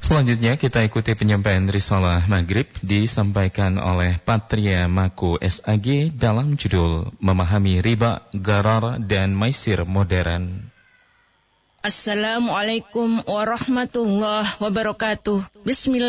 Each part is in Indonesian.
Selanjutnya kita ikuti penyampaian Risalah Maghrib disampaikan oleh Patria Mako SAG dalam judul Memahami Riba, Gharar dan Maisir Modern. Assalamualaikum warahmatullahi wabarakatuh.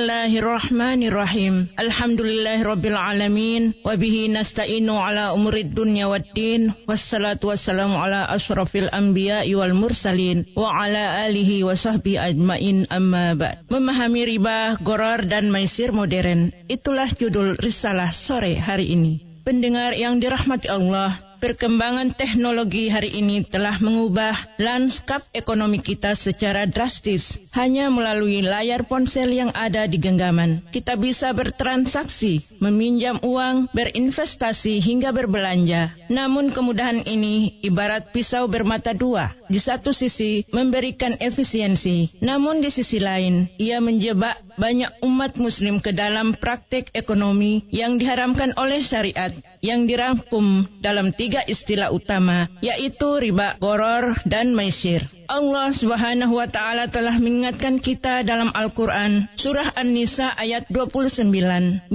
Bismillahirrahmanirrahim. Alhamdulillahirabbil alamin wa bihi nasta'inu ala umurid dunya waddin. Wassalatu wassalamu ala asyrafil anbiya'i wal mursalin wa ala alihi wa sahbihi ajmain, amma ba'd. Memahami riba, gharar dan maisir modern. Itulah judul risalah sore hari ini. Pendengar yang dirahmati Allah, perkembangan teknologi hari ini telah mengubah lanskap ekonomi kita secara drastis. Hanya melalui layar ponsel yang ada di genggaman, kita bisa bertransaksi, meminjam uang, berinvestasi hingga berbelanja. Namun kemudahan ini ibarat pisau bermata dua. Di satu sisi memberikan efisiensi, namun di sisi lain ia menjebak banyak umat muslim ke dalam praktek ekonomi yang diharamkan oleh syariat, yang dirangkum dalam 3 istilah utama, yaitu riba, gharar dan maisir. Allah Subhanahu wa taala telah mengingatkan kita dalam Al-Qur'an surah An-Nisa ayat 29.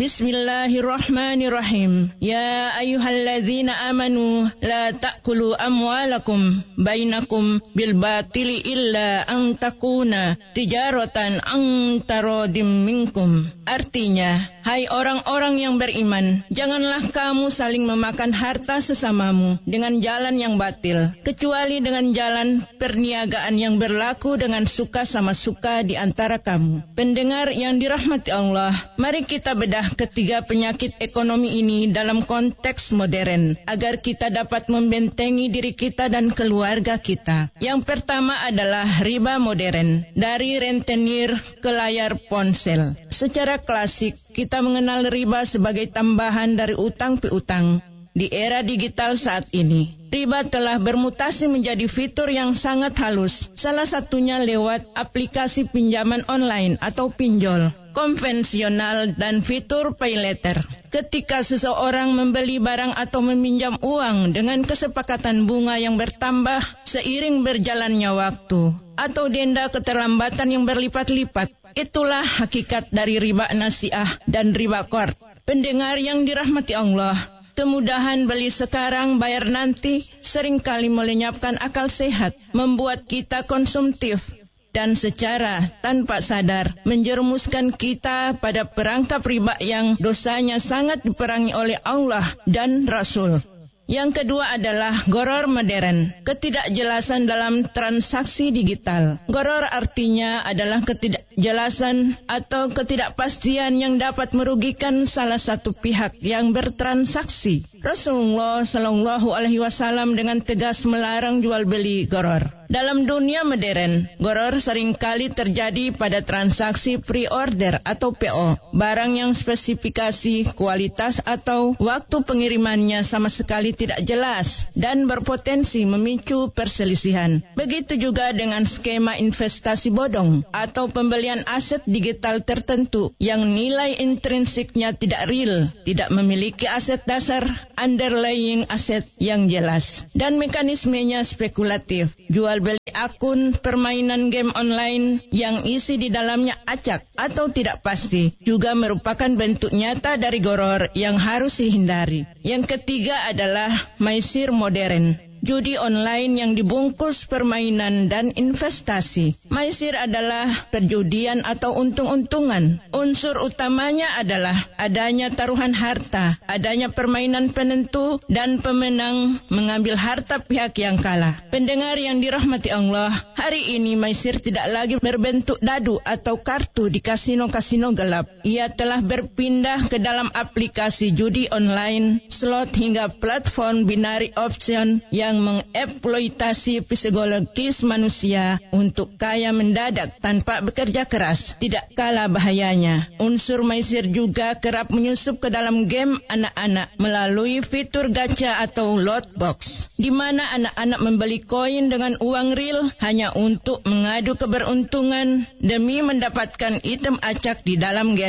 Bismillahirrahmanirrahim. Ya ayyuhalladzina amanu la ta'kulu amwalakum bainakum bil batili illa an takuna tijaratan an taradim minkum. Artinya, hai orang-orang yang beriman, janganlah kamu saling memakan harta sesamamu dengan jalan yang batil, kecuali dengan jalan perniagaan yang berlaku dengan suka sama suka di antara kamu. Pendengar yang dirahmati Allah, mari kita bedah ketiga penyakit ekonomi ini dalam konteks modern, agar kita dapat membentengi diri kita dan keluarga kita. Yang pertama adalah riba modern, dari rentenir ke layar ponsel. Secara klasik, kita mengenal riba sebagai tambahan dari utang piutang. Di era digital saat ini, riba telah bermutasi menjadi fitur yang sangat halus. Salah satunya lewat aplikasi pinjaman online atau pinjol, konvensional dan fitur pay later. Ketika seseorang membeli barang atau meminjam uang dengan kesepakatan bunga yang bertambah seiring berjalannya waktu, atau denda keterlambatan yang berlipat-lipat, itulah hakikat dari riba nasiah dan riba qard. Pendengar yang dirahmati Allah, kemudahan beli sekarang bayar nanti seringkali melenyapkan akal sehat, membuat kita konsumtif, dan secara tanpa sadar menjerumuskan kita pada perangkap riba yang dosanya sangat diperangi oleh Allah dan Rasul. Yang kedua adalah gharar modern, ketidakjelasan dalam transaksi digital. Gharar artinya adalah ketidakjelasan atau ketidakpastian yang dapat merugikan salah satu pihak yang bertransaksi. Rasulullah Shallallahu Alaihi Wasallam dengan tegas melarang jual beli gharar. Dalam dunia modern, gharar seringkali terjadi pada transaksi pre-order atau PO. Barang yang spesifikasi, kualitas atau waktu pengirimannya sama sekali tidak jelas dan berpotensi memicu perselisihan. Begitu juga dengan skema investasi bodong atau pembelian aset digital tertentu yang nilai intrinsiknya tidak real, tidak memiliki aset dasar, underlying aset yang jelas, dan mekanismenya spekulatif. Jual beli akun permainan game online yang isi di dalamnya acak atau tidak pasti juga merupakan bentuk nyata dari gharar yang harus dihindari. Yang ketiga adalah maisir modern, judi online yang dibungkus permainan dan investasi. Maisir adalah perjudian atau untung-untungan. Unsur utamanya adalah adanya taruhan harta, adanya permainan penentu, dan pemenang mengambil harta pihak yang kalah. Pendengar yang dirahmati Allah, hari ini maisir tidak lagi berbentuk dadu atau kartu di kasino-kasino gelap. Ia telah berpindah ke dalam aplikasi judi online, slot hingga platform binary option yang mengeksploitasi psikologis manusia untuk kaya mendadak tanpa bekerja keras. Tidak kalah bahayanya, unsur maisir juga kerap menyusup ke dalam game anak-anak melalui fitur gacha atau lot box, di mana anak-anak membeli koin dengan uang real hanya untuk mengadu keberuntungan demi mendapatkan item acak di dalam game.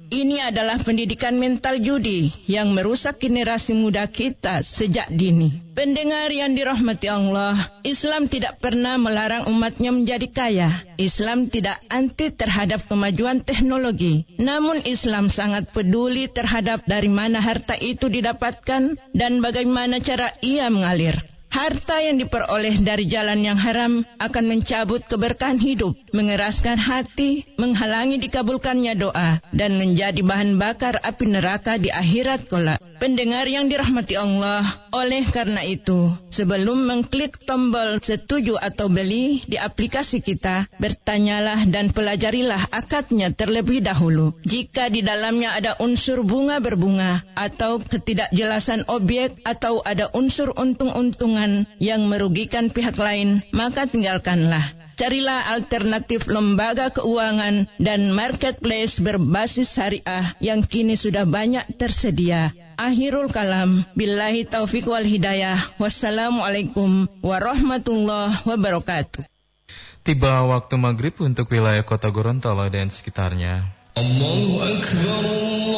Ini adalah pendidikan mental judi yang merusak generasi muda kita sejak dini. Pendengar yang dirahmati Allah, Islam tidak pernah melarang umatnya menjadi kaya. Islam tidak anti terhadap kemajuan teknologi. Namun Islam sangat peduli terhadap dari mana harta itu didapatkan dan bagaimana cara ia mengalir. Harta yang diperoleh dari jalan yang haram akan mencabut keberkahan hidup, mengeraskan hati, menghalangi dikabulkannya doa, dan menjadi bahan bakar api neraka di akhirat kelak. Pendengar yang dirahmati Allah, oleh karena itu, sebelum mengklik tombol setuju atau beli di aplikasi kita, bertanyalah dan pelajarilah akadnya terlebih dahulu. Jika di dalamnya ada unsur bunga berbunga, atau ketidakjelasan objek, atau ada unsur untung-untungan yang merugikan pihak lain, maka tinggalkanlah. Carilah alternatif lembaga keuangan dan marketplace berbasis syariah yang kini sudah banyak tersedia. Akhirul kalam, billahi taufiq wal hidayah. Wassalamualaikum warahmatullahi wabarakatuh. Tiba waktu maghrib untuk wilayah kota Gorontalo dan sekitarnya. Allahu Akbar.